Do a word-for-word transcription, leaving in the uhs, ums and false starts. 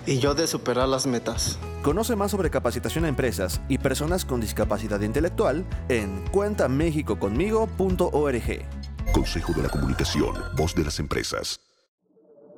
Y yo de superar las metas. Conoce más sobre capacitación a empresas y personas con discapacidad intelectual en cuenta mexico conmigo punto org. Consejo de la Comunicación, voz de las empresas.